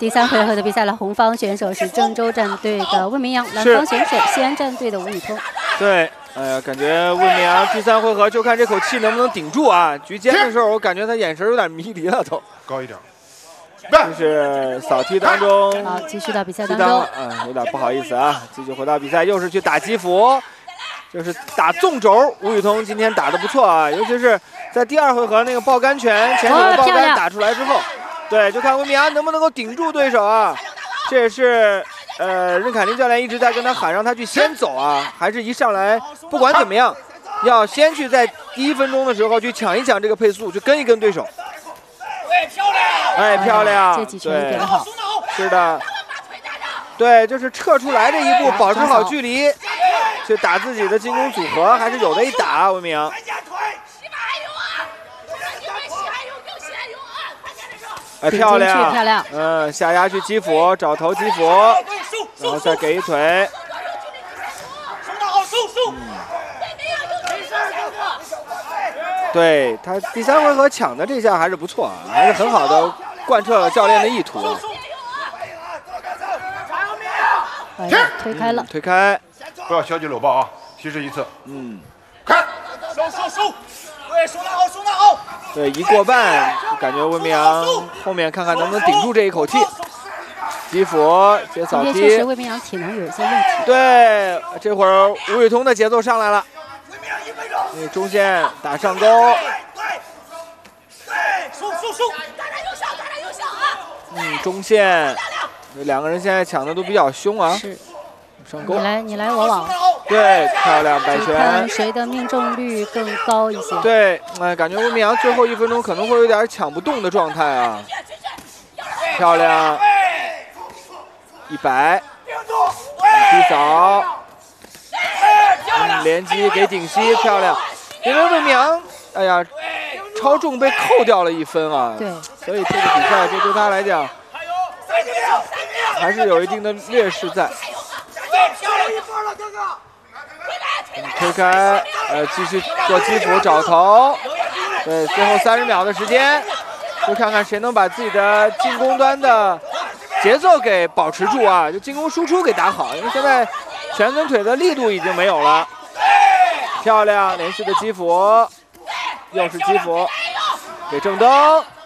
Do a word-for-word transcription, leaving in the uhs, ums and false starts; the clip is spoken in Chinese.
第三回合的比赛了，红方选手是郑州战队的魏明阳，蓝方选手西安战队的吴宇通。 对，哎呀，感觉魏明阳第三回合就看这口气能不能顶住啊！局间的时候，我感觉他眼神有点迷离了，都高一点。 这是扫踢当中， 好，继续到比赛当中。 嗯，有点不好意思啊，继续回到比赛，又是去打击服，就是打纵轴。吴宇通今天打得不错啊，尤其是在第二回合那个爆杆拳，前手的爆杆打出来之后，对，就看魏明阳能不能够顶住对手啊。这也是呃任凯林教练一直在跟他喊，让他去先走啊，还是一上来不管怎么样，要先去在第一分钟的时候去抢一抢这个配速，去跟一跟对手。哎，漂亮！ 这几拳给得好。 是的，对，就是撤出来这一步，保持好距离，去打自己的进攻组合，还是有的一打。魏明阳，哎，漂亮， 漂亮， 嗯，下压去击斧，找头击斧，然后再给一腿。对他第三回合抢的这下还是不错啊，还是很好的贯彻了教练的意图。 哎呀，推开了， 嗯、推开， 不要消极搂抱啊，提示一次。 嗯， 看， 收收收，对，收拿好，收拿好。 对，一过半，感觉魏明阳后面看看能不能顶住这一口气。击斧接扫踢， 确实魏明阳体能有一些问题。 对，这会儿吴宇通的节奏上来了。那中线打上钩，嗯，中线，两个人现在抢的都比较凶啊。 是， 上钩， 你来你来我往。 对，漂亮摆拳。 看谁的命中率更高一些。 对，哎，感觉魏明阳最后一分钟可能会有点抢不动的状态啊。漂亮，一百，低扫。嗯、连击给顶膝，漂亮！因为魏明阳，哎呀，超重被扣掉了一分啊。 对。 所以这个比赛就对他来讲，还是有一定的劣势在。嗯、推开，呃，继续做击斧找头。对，最后三十秒的时间，就看看谁能把自己的进攻端的节奏给保持住啊，就进攻输出给打好，因为现在。拳跟腿的力度已经没有了，漂亮，连续的击斧，又是击斧，给郑登，